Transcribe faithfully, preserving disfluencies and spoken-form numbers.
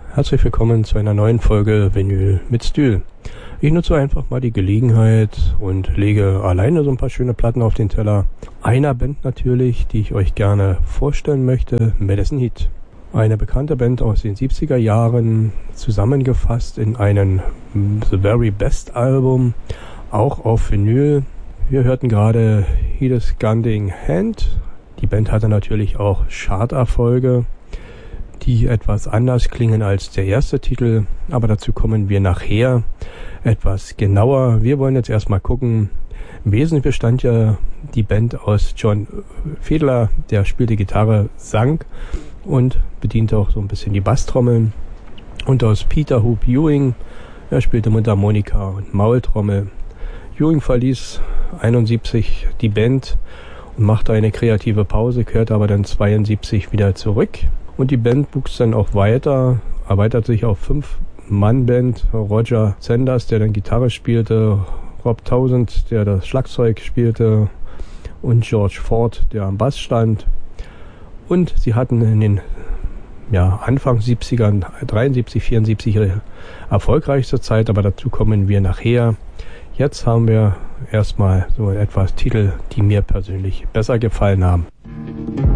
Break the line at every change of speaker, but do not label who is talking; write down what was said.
Herzlich willkommen zu einer neuen Folge Vinyl mit Stil. Ich nutze einfach mal die Gelegenheit und lege alleine so ein paar schöne Platten auf den Teller. Einer Band natürlich, die ich euch gerne vorstellen möchte, Medicine Heat. Eine bekannte Band aus den siebziger Jahren, zusammengefasst in einen The Very Best Album, auch auf Vinyl. Wir hörten gerade Heat is Guiding Hand. Die Band hatte natürlich auch Charterfolge, die etwas anders klingen als der erste Titel, aber dazu kommen wir nachher etwas genauer. Wir wollen jetzt erstmal gucken. Im Wesentlichen bestand ja die Band aus John Fiedler, der spielte Gitarre, sang und bediente auch so ein bisschen die Basstrommeln. Und aus Peter Hoop Ewing, er spielte Mundharmonika und Maultrommel. Ewing verließ einundsiebzig die Band und machte eine kreative Pause, kehrte aber dann zweiundsiebzig wieder zurück. Und die Band wuchs dann auch weiter, erweitert sich auf Fünf-Mann-Band. Roger Sanders, der dann Gitarre spielte, Rob Townsend, der das Schlagzeug spielte und George Ford, der am Bass stand. Und sie hatten in den ja, Anfang siebzigern, dreiundsiebzig, vierundsiebzig ihre erfolgreichste Zeit, aber dazu kommen wir nachher. Jetzt haben wir erstmal so etwas Titel, die mir persönlich besser gefallen haben.